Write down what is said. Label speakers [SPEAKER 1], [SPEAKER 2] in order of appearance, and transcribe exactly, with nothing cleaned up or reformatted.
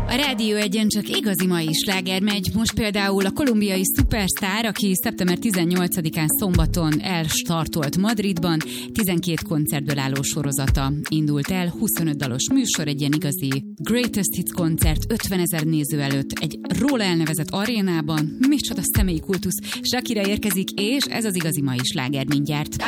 [SPEAKER 1] A Rádió Egyen csak igazi mai sláger megy. Most például a kolumbiai szupersztár, aki szeptember tizennyolcadikán szombaton elstartolt Madridban, tizenkét koncertből álló sorozata indult el, huszonöt dalos műsor, egy ilyen igazi Greatest Hits koncert, ötvenezer néző előtt, egy róla elnevezett arénában. Micsoda személyi kultusz. Shakira érkezik, és ez az igazi mai sláger mindjárt.